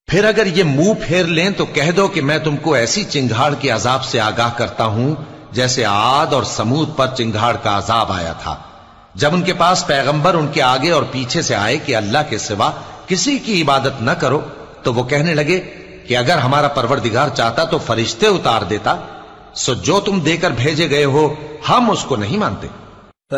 फिर अगर ये मुंह फेर लें तो कह दो कि मैं तुमको ऐसी चिंगाड़ के अजाब से आगाह करता हूं जैसे आद और समूद पर चिंगाड़ का अजाब आया था, जब उनके पास पैगंबर उनके आगे और पीछे से आए कि अल्लाह के सिवा किसी की इबादत न करो, तो वो कहने लगे कि अगर हमारा परवरदिगार चाहता तो फरिश्ते उतार देता, सो जो तुम देकर भेजे गए हो हम उसको नहीं मानते।